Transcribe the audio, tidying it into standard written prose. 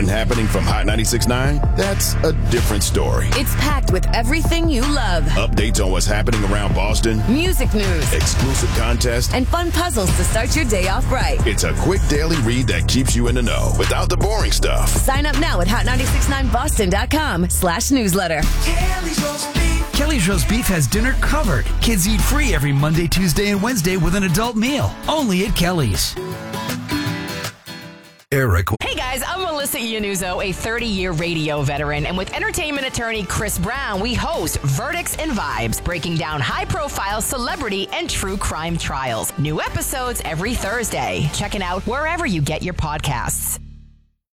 and happening from Hot 96.9? That's a different story. It's packed with everything you love. Updates on what's happening around Boston, Music news, exclusive contests, and fun puzzles to start your day off right. It's a quick daily read that keeps you in the know without the boring stuff. Sign up now at hot969boston.com/newsletter. Kelly's Roast Beef has dinner covered. Kids eat free every Monday, Tuesday, and Wednesday with an adult meal. Only at Kelly's. Eric. Hey guys, I'm Melissa Iannuzzo, a 30-year radio veteran, and with entertainment attorney Chris Brown, we host Verdicts and Vibes, breaking down high-profile celebrity and true crime trials. New episodes every Thursday. Check it out wherever you get your podcasts.